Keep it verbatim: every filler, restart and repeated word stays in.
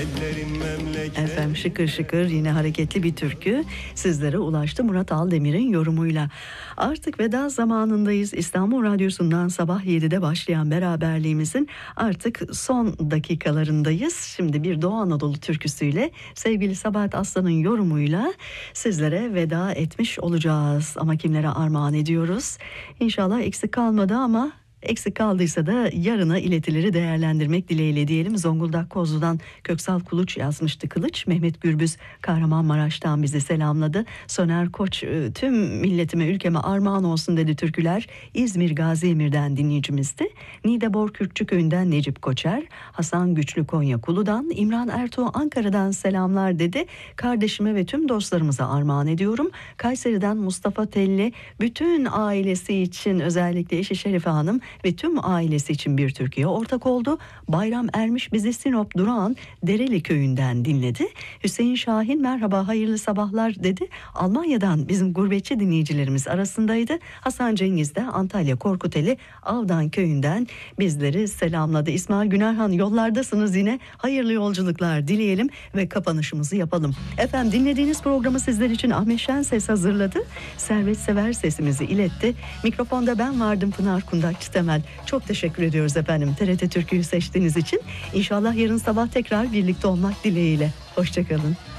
Efendim şıkır şıkır yine hareketli bir türkü sizlere ulaştı Murat Aldemir'in yorumuyla. Artık veda zamanındayız. İstanbul Radyosu'ndan sabah yedide başlayan beraberliğimizin artık son dakikalarındayız. Şimdi bir Doğu Anadolu türküsüyle sevgili Sabahat Aslan'ın yorumuyla sizlere veda etmiş olacağız. Ama kimlere armağan ediyoruz? İnşallah eksik kalmadı ama eksik kaldıysa da yarına iletileri değerlendirmek dileğiyle diyelim. Zonguldak Kozlu'dan Köksal Kuluç yazmıştı Kılıç. Mehmet Gürbüz Kahramanmaraş'tan bizi selamladı. Soner Koç tüm milletime ülkeme armağan olsun dedi türküler. İzmir Gazi Emir'den dinleyicimizdi. Nidebor Kürkçüköy'ünden Necip Koçer. Hasan Güçlü Konya Kulu'dan. İmran Ertuğ Ankara'dan selamlar dedi. Kardeşime ve tüm dostlarımıza armağan ediyorum. Kayseri'den Mustafa Telli bütün ailesi için özellikle eşi Şerife Hanım ve tüm ailesi için bir türküye ortak oldu. Bayram Ermiş bizi Sinop Durağan Dereli köyünden dinledi. Hüseyin Şahin merhaba hayırlı sabahlar dedi. Almanya'dan bizim gurbetçi dinleyicilerimiz arasındaydı. Hasan Cengiz de Antalya Korkuteli Avdan köyünden bizleri selamladı. İsmail Günerhan yollardasınız yine. Hayırlı yolculuklar dileyelim ve kapanışımızı yapalım. Efendim dinlediğiniz programı sizler için Ahmet Şenses hazırladı. Servet Sever sesimizi iletti. Mikrofonda ben vardım Pınar Kundakçı Temel. Çok teşekkür ediyoruz efendim T R T Türkü'yü seçtiğiniz için. İnşallah yarın sabah tekrar birlikte olmak dileğiyle. Hoşçakalın.